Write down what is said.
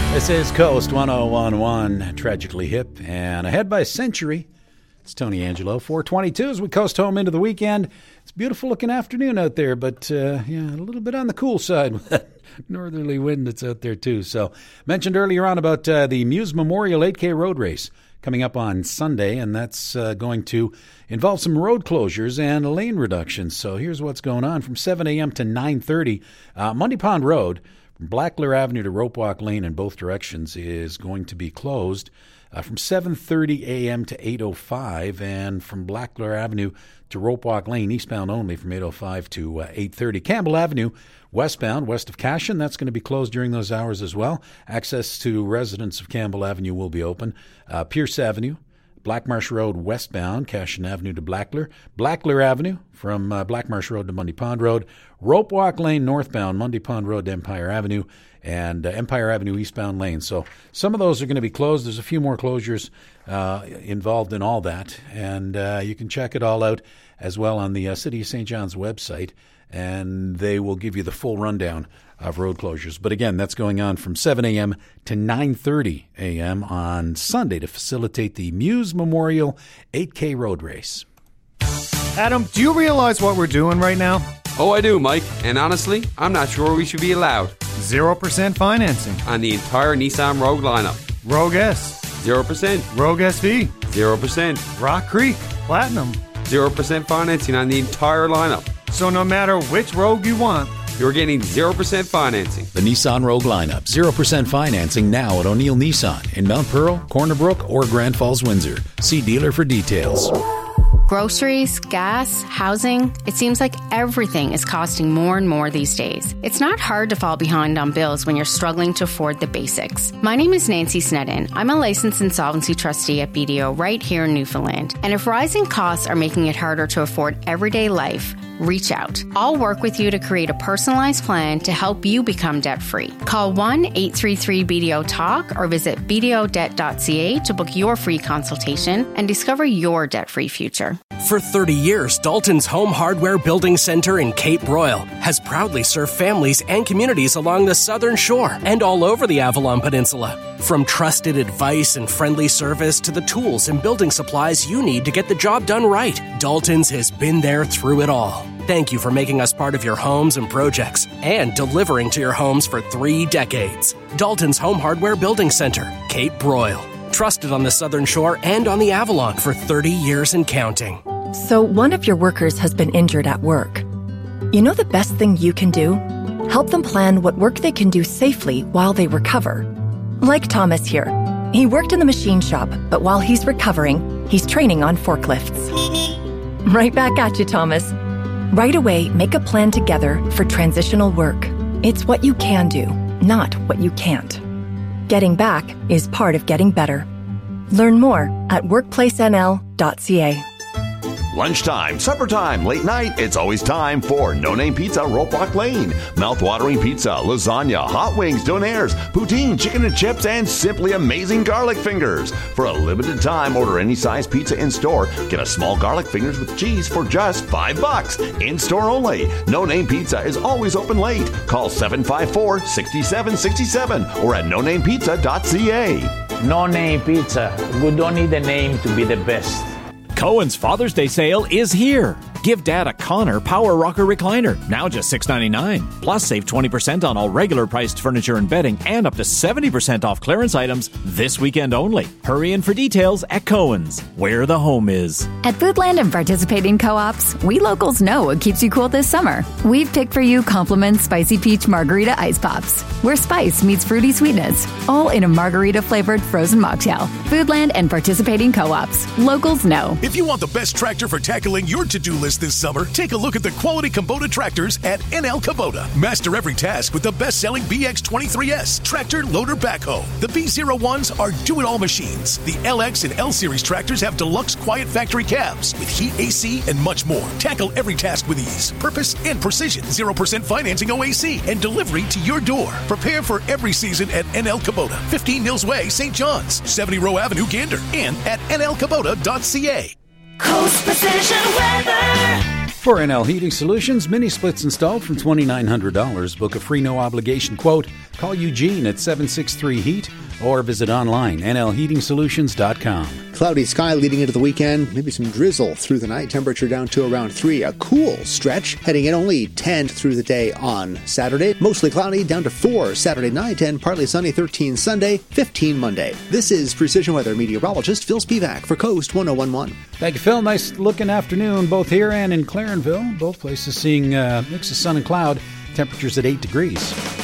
This is Coast 101.1, Tragically Hip, and ahead by a century. It's Tony Angelo, 422 as we coast home into the weekend. It's a beautiful looking afternoon out there, but a little bit on the cool side with that northerly wind that's out there too. So, mentioned earlier on about the Muse Memorial 8K Road Race coming up on Sunday, and that's going to involve some road closures and lane reductions. So here's what's going on. From 7 a.m. to 9:30, Mundy Pond Road, from Blackler Avenue to Rope Walk Lane in both directions is going to be closed from 7:30 a.m. to 8:05, and from Blackler Avenue to Rope Walk Lane, eastbound only, from 8:05 to 8:30. Campbell Avenue, westbound, west of Cashin, that's going to be closed during those hours as well. Access to residents of Campbell Avenue will be open. Pierce Avenue, Blackmarsh Road westbound, Cashin Avenue to Blackler. Blackler Avenue from Blackmarsh Road to Mundy Pond Road. Rope Walk Lane northbound, Mundy Pond Road to Empire Avenue, and Empire Avenue eastbound lane. So some of those are going to be closed. There's a few more closures involved in all that, and you can check it all out as well on the City of St. John's website, and they will give you the full rundown of road closures. But again, that's going on from 7 a.m. to 9:30 a.m. on Sunday to facilitate the Muse Memorial 8K Road Race. Adam, do you realize what we're doing right now? Oh, I do, Mike. And honestly, I'm not sure we should be allowed. 0% financing. On the entire Nissan Rogue lineup. Rogue S. 0%. Rogue SV. 0%. Rock Creek. Platinum. 0% financing on the entire lineup. So no matter which Rogue you want, you're getting 0% financing. The Nissan Rogue lineup. 0% financing now at O'Neill Nissan in Mount Pearl, Corner Brook, or Grand Falls, Windsor. See dealer for details. Groceries, gas, housing, it seems like everything is costing more and more these days. It's not hard to fall behind on bills when you're struggling to afford the basics. My name is Nancy Snedden. I'm a licensed insolvency trustee at BDO right here in Newfoundland. And if rising costs are making it harder to afford everyday life, reach out. I'll work with you to create a personalized plan to help you become debt-free. Call 1-833-BDO-TALK or visit bdodebt.ca to book your free consultation and discover your debt-free future. For 30 years, Dalton's Home Hardware Building Center in Cape Royal has proudly served families and communities along the southern shore and all over the Avalon Peninsula. From trusted advice and friendly service to the tools and building supplies you need to get the job done right, Dalton's has been there through it all. Thank you for making us part of your homes and projects and delivering to your homes for 3 decades. Dalton's Home Hardware Building Center, Cape Broyle. Trusted on the Southern Shore and on the Avalon for 30 years and counting. So one of your workers has been injured at work. You know the best thing you can do? Help them plan what work they can do safely while they recover. Like Thomas here. He worked in the machine shop, but while he's recovering, he's training on forklifts. Right back at you, Thomas. Right away, make a plan together for transitional work. It's what you can do, not what you can't. Getting back is part of getting better. Learn more at workplacenl.ca. Lunchtime, supper time, late night, it's always time for No Name Pizza, Rope Walk Lane. Mouth-watering pizza, lasagna, hot wings, donaires, poutine, chicken and chips, and simply amazing garlic fingers. For a limited time, order any size pizza in-store. Get a small garlic fingers with cheese for just $5. In-store only. No Name Pizza is always open late. Call 754-6767 or at nonamepizza.ca. No Name Pizza. We don't need a name to be the best. Cohen's Father's Day sale is here. Give Dad a Connor Power Rocker Recliner, now just $6.99. Plus, save 20% on all regular priced furniture and bedding and up to 70% off clearance items this weekend only. Hurry in for details at Cohen's, where the home is. At Foodland and participating co-ops, we locals know what keeps you cool this summer. We've picked for you Compliments Spicy Peach Margarita Ice Pops, where spice meets fruity sweetness, all in a margarita-flavored frozen mocktail. Foodland and participating co-ops. Locals know. If you want the best tractor for tackling your to-do list this summer, take a look at the quality Kubota tractors at NL Kubota. Master every task with the best-selling BX23S tractor loader backhoe. The B01s are do-it-all machines. The LX and L Series tractors have deluxe quiet factory cabs with heat, AC, and much more. Tackle every task with ease, purpose, and precision. 0% financing OAC and delivery to your door. Prepare for every season at NL Kubota. 15 Mills Way, St. John's, 70 Row Avenue, Gander, and at nlkubota.ca. Coast Precision Weather. For NL Heating Solutions, mini splits installed from $2,900. Book a free no-obligation quote. Call Eugene at 763-HEAT or visit online, nlheatingsolutions.com. Cloudy sky leading into the weekend. Maybe some drizzle through the night. Temperature down to around 3. A cool stretch. Heading in only 10 through the day on Saturday. Mostly cloudy down to 4 Saturday night and partly sunny 13 Sunday, 15 Monday. This is Precision Weather meteorologist Phil Spivak for Coast 1011. Thank you, Phil. Nice looking afternoon both here and in Clarenville. Both places seeing mix of sun and cloud. Temperatures at 8 degrees.